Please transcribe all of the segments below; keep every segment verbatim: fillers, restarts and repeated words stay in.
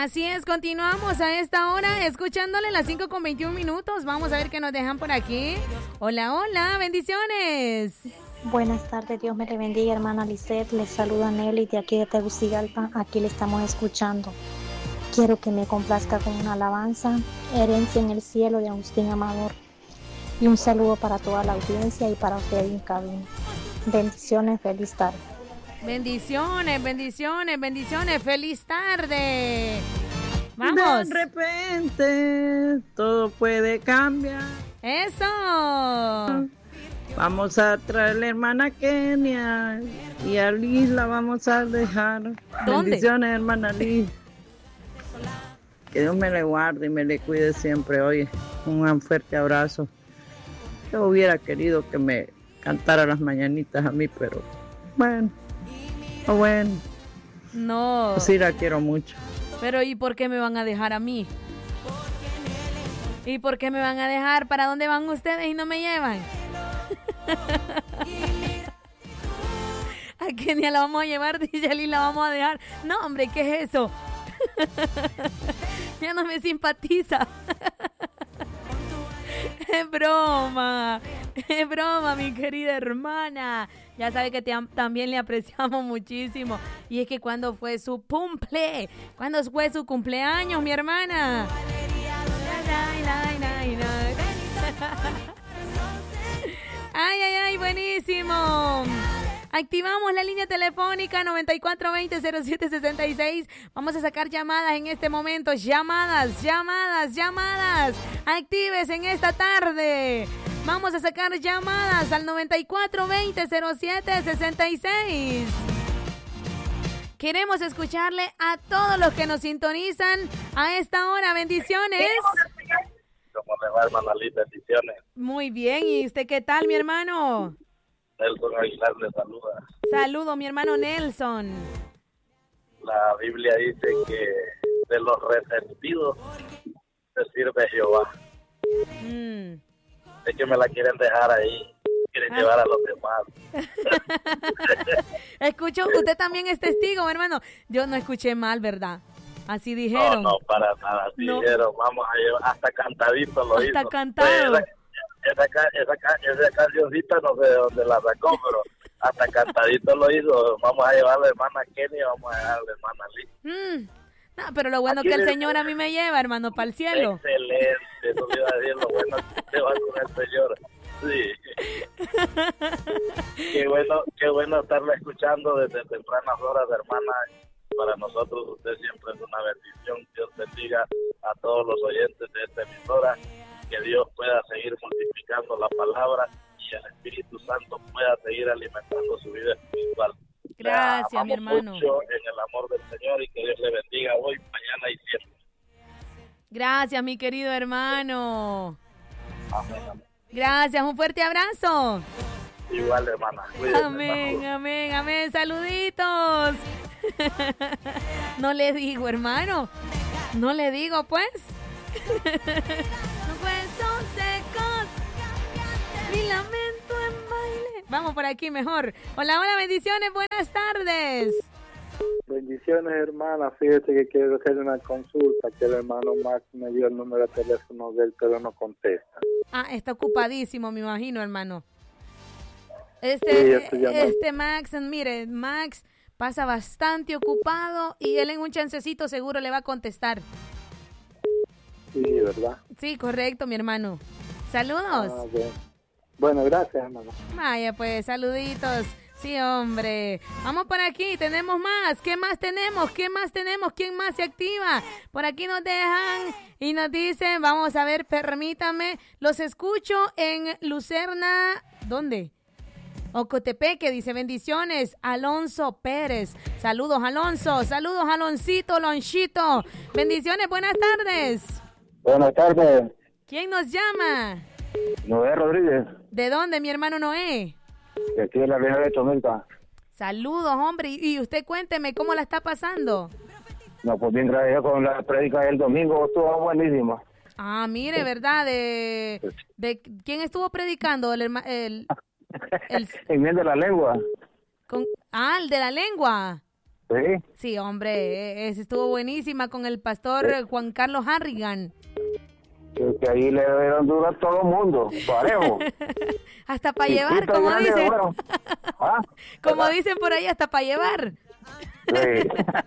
Así es, continuamos a esta hora escuchándole las cinco con veintiún minutos. Vamos a ver qué nos dejan por aquí. Hola, hola, bendiciones. Buenas tardes, Dios me le bendiga, hermana Lisette. Les saluda Nelly de aquí de Tegucigalpa. Aquí le estamos escuchando. Quiero que me complazca con una alabanza, Herencia en el cielo de Agustín Amador. Y un saludo para toda la audiencia y para usted en cabina. Bendiciones, feliz tarde. Bendiciones, bendiciones, bendiciones, feliz tarde. Vamos. De repente todo puede cambiar. Eso. Vamos a traer a la hermana Kenia y a Liz la vamos a dejar. ¿Dónde? Bendiciones, hermana Liz. Que Dios me le guarde y me le cuide siempre. Oye, un fuerte abrazo. Yo hubiera querido que me cantara las mañanitas a mí, pero bueno, oh, bueno. No. Sí la quiero mucho. Pero ¿y por qué me van a dejar a mí? ¿Y por qué me van a dejar? ¿Para dónde van ustedes y no me llevan? A Kenia la vamos a llevar, dice Ali, la vamos a dejar. No, hombre, ¿qué es eso? Ya no me simpatiza. Es broma, es broma, mi querida hermana. Ya sabe que te, también le apreciamos muchísimo. Y es que cuando fue su cumple, cuando fue su cumpleaños, mi hermana. Ay, ay, ay, buenísimo. Activamos la línea telefónica noventa y cuatro veinte cero siete sesenta y seis. Vamos a sacar llamadas en este momento. Llamadas, llamadas, llamadas. Actives en esta tarde. Vamos a sacar llamadas al noventa y cuatro veinte cero siete sesenta y seis. Queremos escucharle a todos los que nos sintonizan a esta hora. Bendiciones. ¿Cómo le va, hermana Liz? Bendiciones. Muy bien. ¿Y usted qué tal, mi hermano? Nelson Aguilar le saluda. Saludo, mi hermano Nelson. La Biblia dice que de los resentidos se sirve Jehová. Mm. Es que me la quieren dejar ahí. Quieren ah. llevar a los demás. Escucho, usted también es testigo, hermano. Yo no escuché mal, ¿verdad? Así dijeron. No, no, para nada. Así no. dijeron, vamos a llevar, hasta cantadito lo hasta hizo. Hasta cantado. Esa, esa, esa, esa cancioncita no sé de dónde la sacó, pero hasta cantadito lo hizo. Vamos a llevar a la hermana Kenny, vamos a llevar a la hermana Liz. Mm. No, pero lo bueno Aquí que el Señor a mí me lleva, hermano, para el cielo. Excelente, eso me iba a decir, lo bueno que te va con el Señor. Sí. Qué bueno, qué bueno estarla escuchando desde tempranas horas, hermana. Para nosotros usted siempre es una bendición. Dios bendiga a todos los oyentes de esta emisora. Que Dios pueda seguir multiplicando la palabra y el Espíritu Santo pueda seguir alimentando su vida espiritual. Gracias, mi hermano. Mucho en el amor del Señor y que Dios le bendiga hoy, mañana y siempre. Gracias, mi querido hermano. Amén, amén. Gracias, un fuerte abrazo. Igual, hermana. Cuídate, amén, hermano. amén, amén. Saluditos. No le digo, hermano. No le digo, pues. Huesos secos. Mi lamento en baile. Vamos por aquí mejor. Hola, hola, bendiciones, buenas tardes. Bendiciones, hermana. Fíjate que quiero hacer una consulta, que el hermano Max me dio el número de teléfono de él, pero no contesta. Ah, está ocupadísimo, me imagino, hermano. Este, sí, este Max, mire, Max pasa bastante ocupado y él en un chancecito seguro le va a contestar. Sí, ¿verdad? Sí, correcto, mi hermano. Saludos. Ah, bien. Bueno, gracias, hermano. Vaya, pues, saluditos. Sí, hombre. Vamos por aquí, tenemos más. ¿Qué más tenemos? ¿Qué más tenemos? ¿Quién más se activa? Por aquí nos dejan y nos dicen, vamos a ver, permítame. Los escucho en Lucerna, ¿dónde? Ocotepeque, dice, bendiciones, Alonso Pérez. Saludos, Alonso. Saludos, Aloncito, Lonchito. Bendiciones, buenas tardes. Buenas tardes. ¿Quién nos llama? Noé Rodríguez. ¿De dónde, mi hermano Noé? De aquí de la región de Chomilca. Saludos, hombre. Y usted cuénteme, ¿cómo la está pasando? No, pues bien, gracias con la prédica del domingo, estuvo buenísima. Ah, mire, ¿verdad? ¿De, de quién estuvo predicando? El, el, el, el... el de la lengua. Con, ah, el de la lengua. Sí. Sí, hombre, esa estuvo buenísima con el pastor Sí. Juan Carlos Harrigan. Que, que ahí le dieron duro a todo el mundo, parejo. Hasta para Y llevar, Tito como Grande, dicen. bueno. ¿Ah? Como ¿Verdad? dicen por ahí, hasta para llevar. Sí.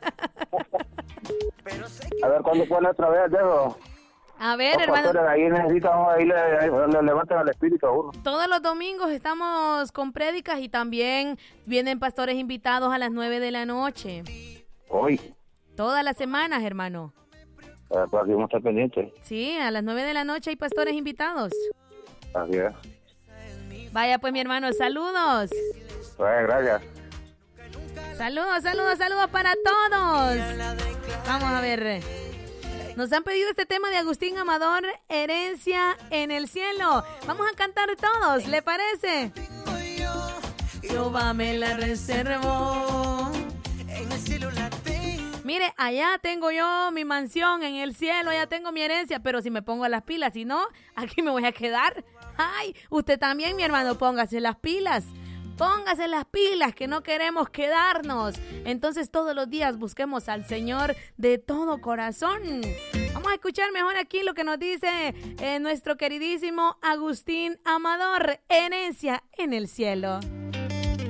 A ver, ¿cuándo pone otra vez el dedo? A ver, Los hermano, pastores ahí necesitan, ahí le, ahí le levantan el espíritu a uno. todos los domingos estamos con prédicas y también vienen pastores invitados a las nueve de la noche. Hoy, Todas las semanas, hermano. eh, pues aquí vamos a estar pendientes. Sí, a las nueve de la noche hay pastores invitados. Así es. Vaya pues, mi hermano, saludos. Pues, gracias. Saludos, saludos, saludos para todos. Vamos a ver. Nos han pedido este tema de Agustín Amador, Herencia en el Cielo. Vamos a cantar todos, ¿le parece? Jehová me la reservó. Mire, allá tengo yo mi mansión en el cielo, allá tengo mi herencia, pero si me pongo las pilas, si no, aquí me voy a quedar. Ay, usted también, mi hermano, póngase las pilas. Póngase las pilas, que no queremos quedarnos. Entonces todos los días busquemos al Señor de todo corazón. Vamos a escuchar mejor aquí lo que nos dice eh, nuestro queridísimo Agustín Amador, Herencia en el Cielo.